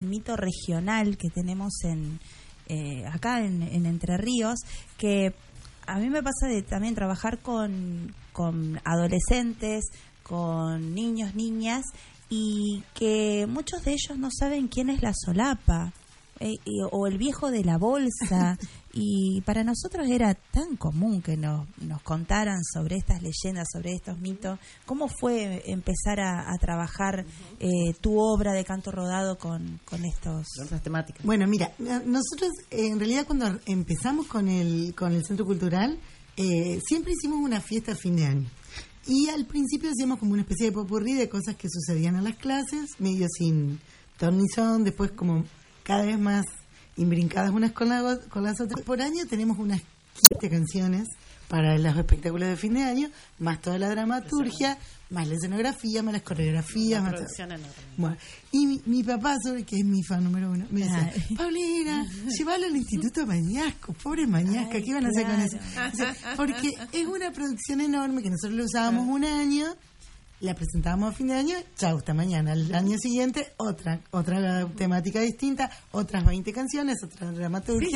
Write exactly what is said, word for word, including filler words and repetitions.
mito regional que tenemos en eh, acá en, en Entre Ríos, que a mí me pasa de también trabajar con, con adolescentes, con niños, niñas, y que muchos de ellos no saben quién es la solapa eh, y, o el viejo de la bolsa. Y para nosotros era tan común que nos, nos contaran sobre estas leyendas, sobre estos mitos. ¿Cómo fue empezar a, a trabajar eh, tu obra de canto rodado con, con estos estas temáticas? Bueno, mira, nosotros eh, en realidad cuando empezamos con el, con el Centro Cultural, eh, siempre hicimos una fiesta a fin de año. Y al principio hacíamos como una especie de popurrí de cosas que sucedían en las clases, medio sin ton ni son, después como cada vez más imbrincadas unas con, la, con las otras. Por año tenemos unas quince canciones para los espectáculos de fin de año, más toda la dramaturgia, más la escenografía, más las coreografías. Una más producción enorme. Bueno, y mi, mi papá, sobre que es mi fan número uno, me decía, Paulina, llévalo al Instituto Mañasco, pobre Mañasca, ¿qué iban a hacer con eso? O sea, porque es una producción enorme que nosotros lo usábamos un año, la presentábamos a fin de año, chau, hasta mañana. Al año siguiente, otra otra temática distinta, otras veinte canciones, otra dramaturgia.